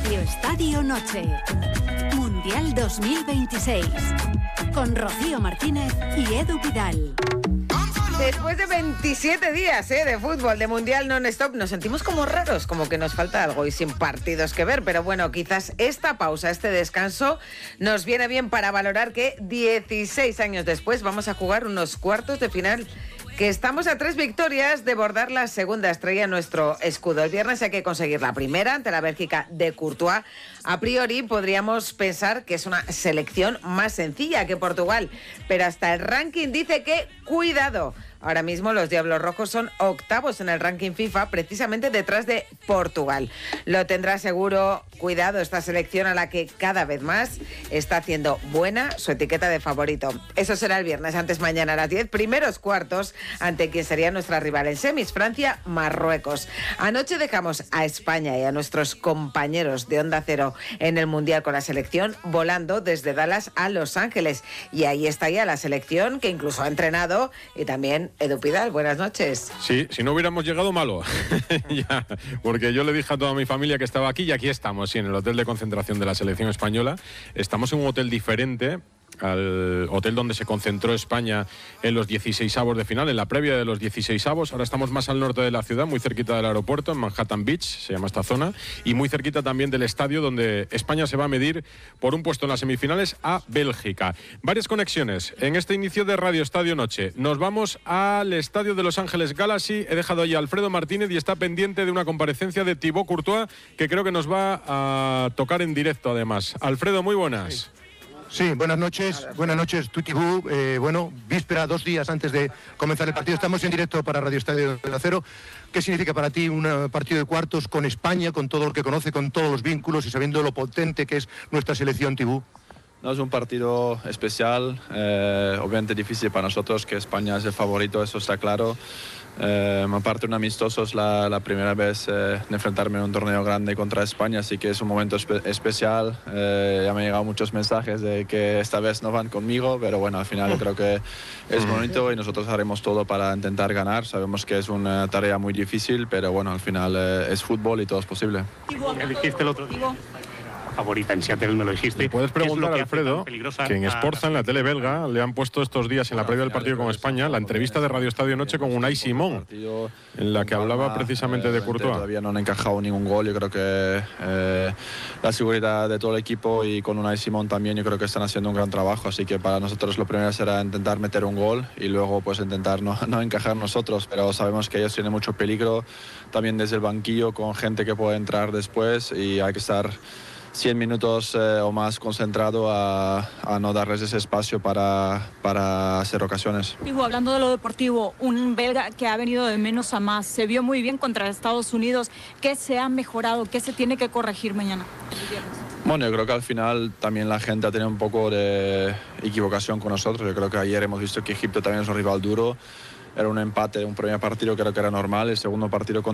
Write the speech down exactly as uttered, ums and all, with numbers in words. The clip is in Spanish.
Radio Estadio Noche. Mundial dos mil veintiséis. Con Rocío Martínez y Edu Vidal. Después de veintisiete días ¿eh? de fútbol, de mundial non-stop, nos sentimos como raros, como que nos falta algo y sin partidos que ver. Pero bueno, quizás esta pausa, este descanso, nos viene bien para valorar que dieciséis años después vamos a jugar unos cuartos de final, que estamos a tres victorias de bordar la segunda estrella en nuestro escudo. El viernes hay que conseguir la primera ante la Bélgica de Courtois. A priori podríamos pensar que es una selección más sencilla que Portugal, pero hasta el ranking dice que cuidado. Ahora mismo los Diablos Rojos son octavos en el ranking FIFA, precisamente detrás de Portugal. Lo tendrá seguro cuidado esta selección a la que cada vez más está haciendo buena su etiqueta de favorito. Eso será el viernes, antes mañana a las diez, primeros cuartos ante quien sería nuestra rival en semis, Francia, Marruecos. Anoche dejamos a España y a nuestros compañeros de Onda Cero en el Mundial con la selección volando desde Dallas a Los Ángeles. Y ahí está ya la selección que incluso ha entrenado y también Edu Vidal, buenas noches. Sí, si no hubiéramos llegado, malo. Ya, porque yo le dije a toda mi familia que estaba aquí y aquí estamos, sí, en el hotel de concentración de la selección española. Estamos en un hotel diferente al hotel donde se concentró España en los dieciseisavos de final, en la previa de los dieciseisavos. Ahora estamos más al norte de la ciudad, muy cerquita del aeropuerto, en Manhattan Beach, se llama esta zona, y muy cerquita también del estadio donde España se va a medir por un puesto en las semifinales a Bélgica. Varias conexiones en este inicio de Radio Estadio Noche. Nos vamos al estadio de Los Ángeles Galaxy. He dejado allí a Alfredo Martínez y está pendiente de una comparecencia de Thibaut Courtois que creo que nos va a tocar en directo además. Alfredo, muy buenas. Sí. Sí, buenas noches, buenas noches, Tutibú. Eh, bueno, víspera, dos días antes de comenzar el partido. Estamos en directo para Radio Estadio Cero. ¿Qué significa para ti un partido de cuartos con España, con todo lo que conoce, con todos los vínculos y sabiendo lo potente que es nuestra selección, Tibú? No, es un partido especial, eh, obviamente difícil para nosotros, que España es el favorito, eso está claro. Eh, aparte, un amistoso es la, la primera vez eh, de enfrentarme en un torneo grande contra España, así que es un momento espe- especial. Eh, ya me han llegado muchos mensajes de que esta vez no van conmigo, pero bueno, al final yo creo que es bonito y nosotros haremos todo para intentar ganar. Sabemos que es una tarea muy difícil, pero bueno, al final eh, es fútbol y todo es posible. ¿Qué dijiste el otro día? Favorita en Seattle, me lo dijiste. Le puedes preguntar a que Alfredo, que en Sporza, en la tele belga, le han puesto estos días en la previa del partido con España la entrevista de Radio Estadio Noche con Unai Simón, en la que hablaba precisamente de Courtois. Todavía no han encajado ningún gol, yo creo que eh, la seguridad de todo el equipo y con Unai Simón también yo creo que están haciendo un gran trabajo, así que para nosotros lo primero será intentar meter un gol y luego pues intentar no, no encajar nosotros, pero sabemos que ellos tienen mucho peligro también desde el banquillo con gente que puede entrar después y hay que estar cien minutos eh, o más concentrado a, a no darles ese espacio para, para hacer ocasiones. Digo, hablando de lo deportivo, un belga que ha venido de menos a más, se vio muy bien contra Estados Unidos. ¿Qué se ha mejorado? ¿Qué se tiene que corregir mañana? Bueno, yo creo que al final también la gente ha tenido un poco de equivocación con nosotros. Yo creo que ayer hemos visto que Egipto también es un rival duro. Era un empate, un primer partido creo que era normal, el segundo partido con